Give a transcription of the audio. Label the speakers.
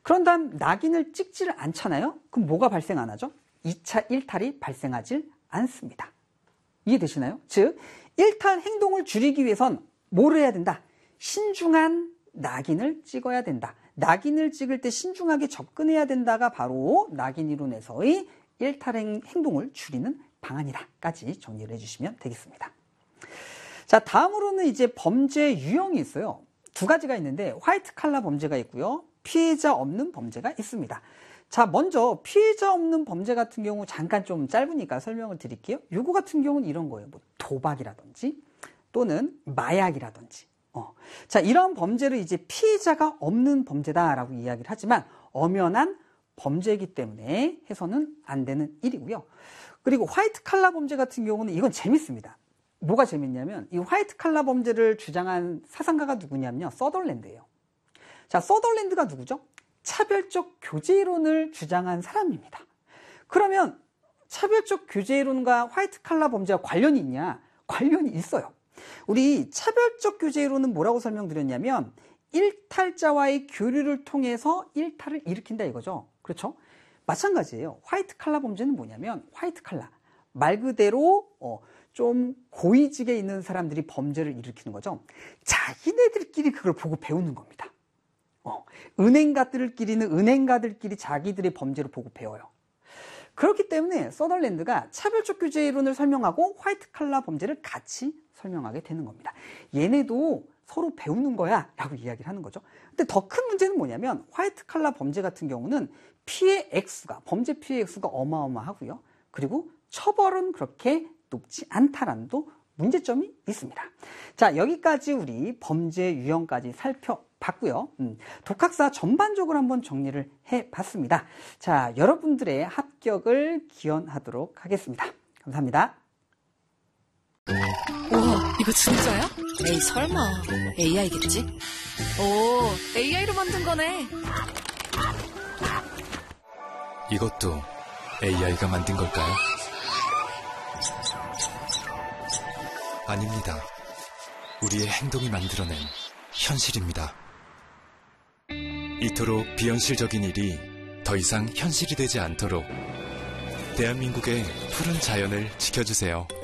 Speaker 1: 그런 다음 낙인을 찍지를 않잖아요. 그럼 뭐가 발생 안 하죠? 2차 일탈이 발생하질 않습니다. 이해되시나요? 즉 일탈 행동을 줄이기 위해선 뭐를 해야 된다? 신중한 낙인을 찍어야 된다. 낙인을 찍을 때 신중하게 접근해야 된다가 바로 낙인 이론에서의 일탈 행동을 줄이는 방안이다까지 정리를 해주시면 되겠습니다. 자, 다음으로는 이제 범죄 유형이 있어요. 두 가지가 있는데 화이트 칼라 범죄가 있고요. 피해자 없는 범죄가 있습니다. 자, 먼저 피해자 없는 범죄 같은 경우 잠깐 좀 짧으니까 설명을 드릴게요. 요거 같은 경우는 이런 거예요. 뭐 도박이라든지 또는 마약이라든지. 자, 이런 범죄를 이제 피해자가 없는 범죄다라고 이야기를 하지만 엄연한 범죄이기 때문에 해서는 안 되는 일이고요. 그리고 화이트 칼라 범죄 같은 경우는 이건 재밌습니다. 뭐가 재밌냐면 이 화이트 칼라 범죄를 주장한 사상가가 누구냐면요. 서덜랜드예요. 자, 서덜랜드가 누구죠? 차별적 교제이론을 주장한 사람입니다. 그러면 차별적 교제이론과 화이트 칼라 범죄와 관련이 있냐? 관련이 있어요. 우리 차별적 교제이론은 뭐라고 설명드렸냐면 일탈자와의 교류를 통해서 일탈을 일으킨다 이거죠. 그렇죠? 마찬가지예요. 화이트 칼라 범죄는 뭐냐면 화이트 칼라 말 그대로 좀 고위직에 있는 사람들이 범죄를 일으키는 거죠. 자기네들끼리 그걸 보고 배우는 겁니다. 은행가들끼리는 은행가들끼리 자기들의 범죄를 보고 배워요. 그렇기 때문에 서덜랜드가 차별적 교제이론을 설명하고 화이트 칼라 범죄를 같이 설명하게 되는 겁니다. 얘네도 서로 배우는 거야 라고 이야기를 하는 거죠. 근데 더 큰 문제는 뭐냐면 화이트 칼라 범죄 같은 경우는 범죄 피해 액수가 어마어마하고요. 그리고 처벌은 그렇게 높지 않다라는 또 문제점이 있습니다. 자, 여기까지 우리 범죄 유형까지 살펴봤고요. 독학사 전반적으로 한번 정리를 해봤습니다. 자, 여러분들의 합격을 기원하도록 하겠습니다. 감사합니다.
Speaker 2: 우와, 이거 진짜야? 에이, 설마. AI겠지? 오, AI로 만든 거네.
Speaker 3: 이것도 AI가 만든 걸까요? 아닙니다. 우리의 행동이 만들어낸 현실입니다. 이토록 비현실적인 일이 더 이상 현실이 되지 않도록 대한민국의 푸른 자연을 지켜주세요.